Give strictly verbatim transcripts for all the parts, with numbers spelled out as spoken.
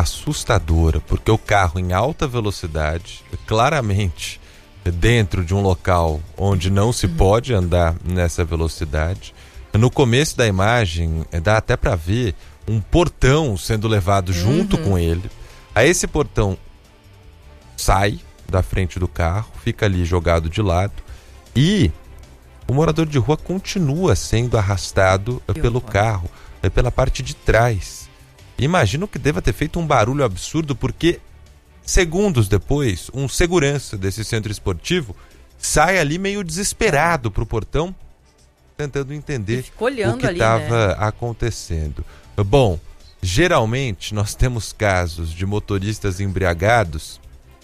assustadora, porque o carro em alta velocidade, claramente dentro de um local onde não se pode andar nessa velocidade. No começo da imagem, dá até para ver um portão sendo levado junto uhum. com ele. Aí esse portão sai da frente do carro, fica ali jogado de lado e o morador de rua continua sendo arrastado que pelo horror. carro, pela parte de trás. Imagino que deva ter feito um barulho absurdo, porque segundos depois, um segurança desse centro esportivo sai ali meio desesperado pro portão, tentando entender o que estava né? acontecendo. Bom, geralmente nós temos casos de motoristas embriagados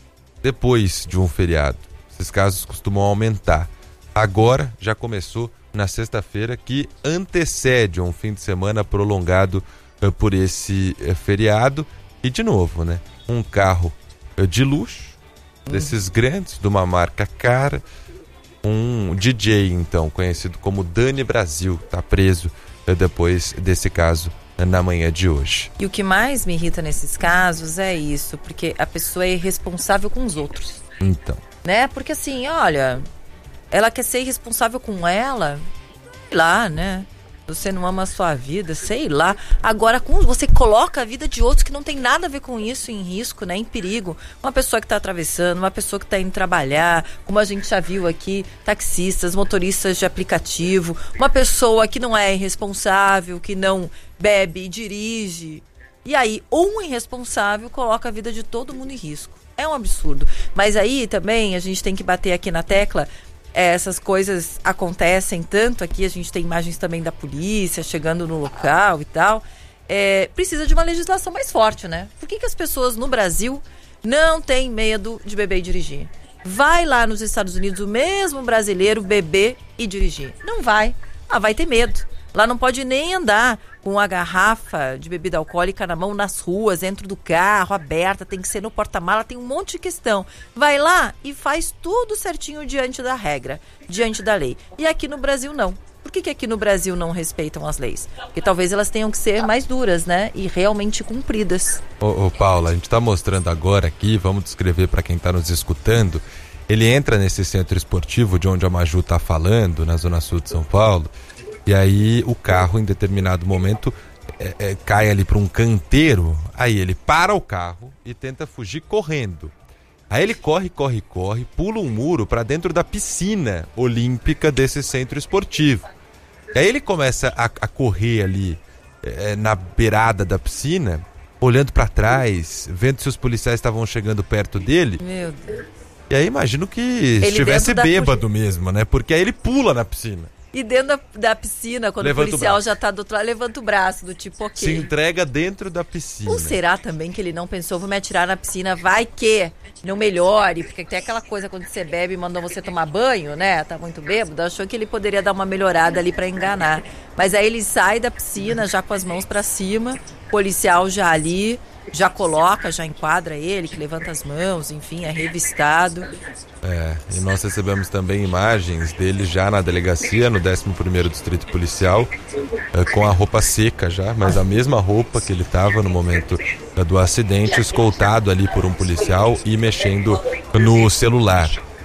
depois de um feriado. Esses casos costumam aumentar. Agora já começou na sexta-feira, que antecede um fim de semana prolongado uh, por esse uh, feriado. E de novo, né? Um carro uh, de luxo, hum. desses grandes, de uma marca cara. Um D J, então, conhecido como Dani Brasil, está preso uh, depois desse caso uh, na manhã de hoje. E o que mais me irrita nesses casos é isso, porque a pessoa é irresponsável com os outros. Então. Né? Porque assim, olha... Ela quer ser irresponsável com ela, sei lá, né? Você não ama a sua vida, sei lá. Agora, com, você coloca a vida de outros que não tem nada a ver com isso em risco, né? Em perigo. Uma pessoa que está atravessando, uma pessoa que está indo trabalhar, como a gente já viu aqui, taxistas, motoristas de aplicativo, uma pessoa que não é irresponsável, que não bebe e dirige. E aí, um irresponsável coloca a vida de todo mundo em risco. É um absurdo. Mas aí também a gente tem que bater aqui na tecla... É, essas coisas acontecem tanto aqui, a gente tem imagens também da polícia chegando no local e tal. É, precisa de uma legislação mais forte, né? Por que que as pessoas no Brasil não têm medo de beber e dirigir? Vai lá nos Estados Unidos o mesmo brasileiro beber e dirigir. Não vai. Ah, vai ter medo. Lá não pode nem andar com a garrafa de bebida alcoólica na mão nas ruas, dentro do carro, aberta, tem que ser no porta-mala, tem um monte de questão. Vai lá e faz tudo certinho diante da regra, diante da lei. E aqui no Brasil não. Por que que aqui no Brasil não respeitam as leis? Porque talvez elas tenham que ser mais duras, né? E realmente cumpridas. Ô, ô Paula, a gente está mostrando agora aqui, vamos descrever para quem está nos escutando. Ele entra nesse centro esportivo de onde a Maju está falando, na zona sul de São Paulo. E aí o carro, em determinado momento, é, é, cai ali para um canteiro. Aí ele para o carro e tenta fugir correndo. Aí ele corre, corre, corre, pula um muro para dentro da piscina olímpica desse centro esportivo. E aí ele começa a, a correr ali é, na beirada da piscina, olhando para trás, vendo se os policiais estavam chegando perto dele. Meu Deus. E aí imagino que ele estivesse bêbado mesmo, né? Porque aí ele pula na piscina. E dentro da, da piscina, quando levanta o policial o já tá do outro lado, levanta o braço, do tipo, ok. Se entrega dentro da piscina. Ou será também que ele não pensou, vou me atirar na piscina, vai que não melhore, porque tem aquela coisa quando você bebe e mandou você tomar banho, né? Tá muito bêbado, achou que ele poderia dar uma melhorada ali pra enganar. Mas aí ele sai da piscina já com as mãos pra cima, policial já ali, já coloca, já enquadra ele, que levanta as mãos, enfim, é revistado. É, e nós recebemos também imagens dele já na delegacia, no décimo primeiro Distrito Policial, é, com a roupa seca já, mas a mesma roupa que ele estava no momento é, do acidente, escoltado ali por um policial e mexendo no celular.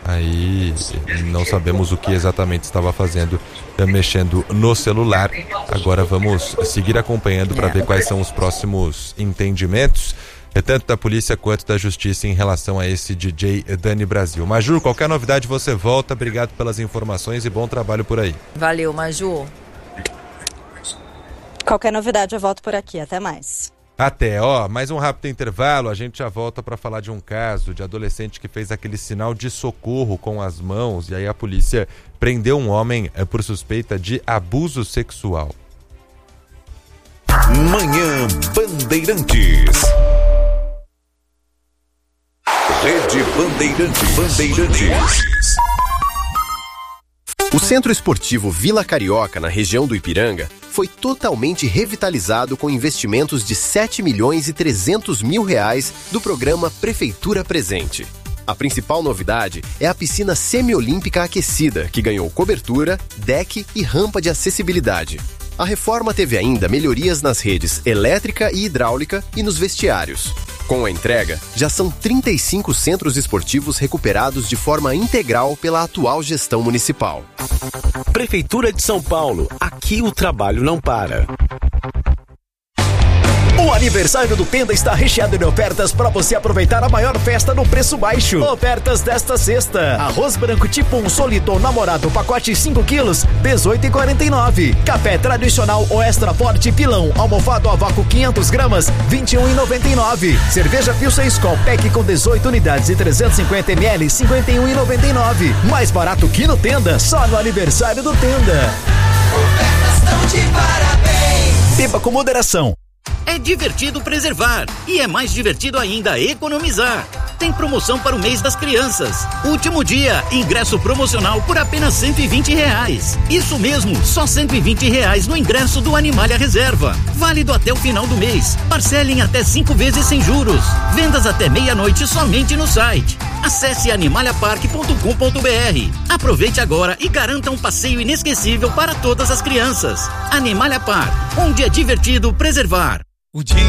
Aí não sabemos o que exatamente estava fazendo, é, mexendo no celular. Agora vamos seguir acompanhando para ver quais são os próximos entendimentos, tanto da polícia quanto da justiça, em relação a esse D J Dani Brasil. Maju, qualquer novidade você volta. Obrigado pelas informações e bom trabalho por aí. Valeu, Maju. Qualquer novidade eu volto por aqui. Até mais. Até, ó, mais um rápido intervalo, a gente já volta para falar de um caso de adolescente que fez aquele sinal de socorro com as mãos, e aí a polícia prendeu um homem é, por suspeita de abuso sexual. Manhã Bandeirantes. Rede Bandeirantes. Bandeirantes. O Centro Esportivo Vila Carioca, na região do Ipiranga, foi totalmente revitalizado com investimentos de sete milhões e trezentos mil reais do programa Prefeitura Presente. A principal novidade é a piscina semiolímpica aquecida, que ganhou cobertura, deck e rampa de acessibilidade. A reforma teve ainda melhorias nas redes elétrica e hidráulica e nos vestiários. Com a entrega, já são trinta e cinco centros esportivos recuperados de forma integral pela atual gestão municipal. Prefeitura de São Paulo, aqui o trabalho não para. O aniversário do Tenda está recheado de ofertas para você aproveitar a maior festa no preço baixo. Ofertas desta sexta: arroz branco tipo um Soliton namorado pacote cinco quilos, dezoito reais e quarenta e nove centavos. Café tradicional ou extra forte pilão almofado a vácuo quinhentas gramas, vinte e um reais e noventa e nove centavos. Cerveja Pilsen Skol Pack com dezoito unidades e trezentos e cinquenta mililitros, cinquenta e um reais e noventa e nove centavos. Mais barato que no Tenda, só no aniversário do Tenda. Ofertas estão de parabéns. Beba com moderação. É divertido preservar e é mais divertido ainda economizar. Tem promoção para o mês das crianças. Último dia, ingresso promocional por apenas cento e vinte reais. Isso mesmo, só cento e vinte reais no ingresso do Animalia Reserva. Válido até o final do mês. Parcelem até cinco vezes sem juros. Vendas até meia-noite somente no site. Acesse animalia park ponto com ponto br. Aproveite agora e garanta um passeio inesquecível para todas as crianças. Animalia Park, onde é divertido preservar. O dia